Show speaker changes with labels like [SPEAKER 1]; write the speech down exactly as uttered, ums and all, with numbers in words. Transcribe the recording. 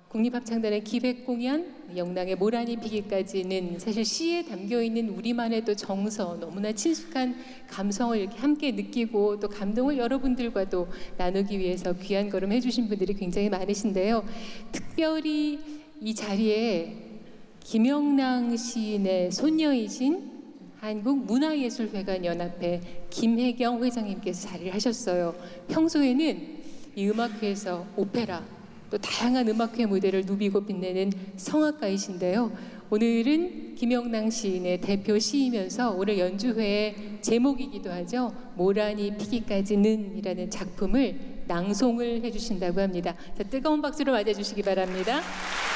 [SPEAKER 1] 국립합창단의 기획공연, 영랑의 모란이 피기까지는 사실 시에 담겨있는 우리만의 또 정서, 너무나 친숙한 감성을 이렇게 함께 느끼고 또 감동을 여러분들과도 나누기 위해서 귀한 걸음 해주신 분들이 굉장히 많으신데요. 특별히 이 자리에 김영랑 시인의 손녀이신 한국문화예술회관연합회 김혜경 회장님께서 자리를 하셨어요. 평소에는 이 음악회에서 오페라, 또 다양한 음악회 무대를 누비고 빛내는 성악가이신데요. 오늘은 김영랑 시인의 대표 시이면서 오늘 연주회의 제목이기도 하죠. 모란이 피기까지는 이라는 작품을 낭송을 해주신다고 합니다. 자, 뜨거운 박수로 맞아주시기 바랍니다.